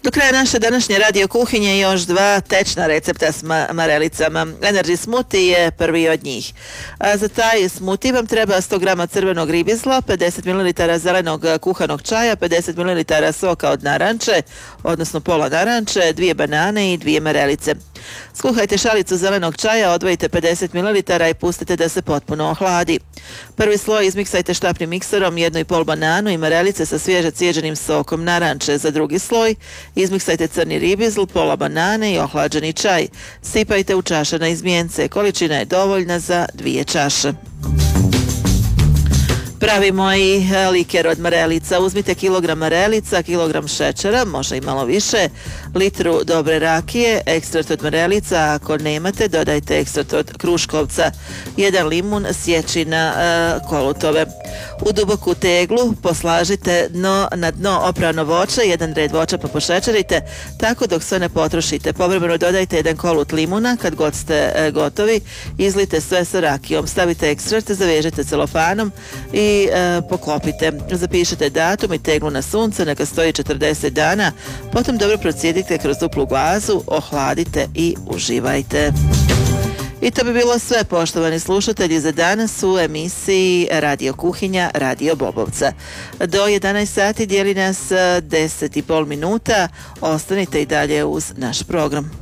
Do kraja naše današnje radio kuhinje još dva tečna recepta s marelicama. Energy smoothie je prvi od njih. Za taj smoothie vam treba 100 grama crvenog ribizla, 50 ml zelenog kuhanog čaja, 50 ml soka od naranče, odnosno pola naranče, 2 banane i 2 marelice. Skuhajte šalicu zelenog čaja, odvojite 50 ml i pustite da se potpuno ohladi. Prvi sloj izmiksajte štapnim mikserom 1,5 bananu i marelice sa svježe cijeđenim sokom naranče. Za drugi sloj izmiksajte crni ribizl, pola banane i ohlađeni čaj. Sipajte u čaše na izmjence. Količina je dovoljna za 2 čaše. Pravimo i liker od marelica. Uzmite kilogram marelica, kilogram šećera, može i malo više, litru dobre rakije, ekstrakt od marelica, ako nemate dodajte ekstrakt od kruškovca, 1 limun, sjeći na kolutove. U duboku teglu poslažite na dno oprano voće, 1 red voća pa pošećerite, tako dok sve ne potrošite. Povremeno dodajte 1 kolut limuna, kad god ste gotovi, izlite sve sa rakijom, stavite ekstrakt, zavežite celofanom i poklopite. Zapišite datum i teglu na sunce, neka stoji 40 dana, potom dobro procijedite kroz duplu glazu, ohladite i uživajte. I to bi bilo sve, poštovani slušatelji, za danas u emisiji Radio Kuhinja Radio Bobovca. Do 11 sati dijeli nas 10,5 minuta. Ostanite i dalje uz naš program.